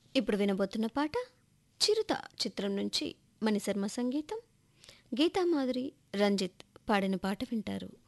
ఇప్పుడు వినబోతున్న పాట 'చిరుత' చిత్రం నుంచి మణిశర్మ సంగీతం, గీతామాధురి, రంజిత్ పాడిన పాట వింటారు.